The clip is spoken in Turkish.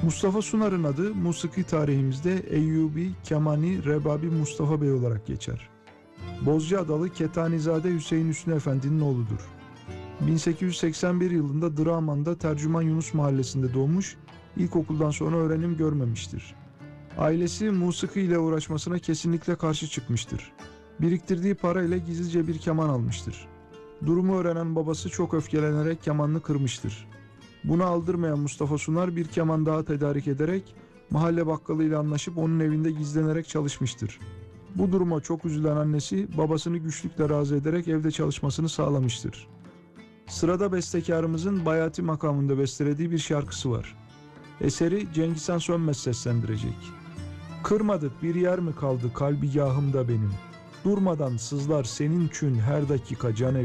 Mustafa Sunar'ın adı musiki tarihimizde Eyyubi Kemani Rebabi Mustafa Bey olarak geçer. Bozcaadalı Ketanizade Hüseyin Hüsnü Efendi'nin oğludur. 1881 yılında Draman'da Tercüman Yunus Mahallesi'nde doğmuş, ilkokuldan sonra öğrenim görmemiştir. Ailesi musiki ile uğraşmasına kesinlikle karşı çıkmıştır. Biriktirdiği para ile gizlice bir keman almıştır. Durumu öğrenen babası çok öfkelenerek kemanını kırmıştır. Bunu aldırmayan Mustafa Sunar bir keman daha tedarik ederek mahalle bakkalıyla anlaşıp onun evinde gizlenerek çalışmıştır. Bu duruma çok üzülen annesi babasını güçlükle razı ederek evde çalışmasını sağlamıştır. Sırada bestekarımızın Bayati makamında bestelediği bir şarkısı var. Eseri Cengizhan Sönmez seslendirecek. Kırmadık bir yer mi kaldı kalbigahımda benim? Durmadan sızlar senin çün her dakika can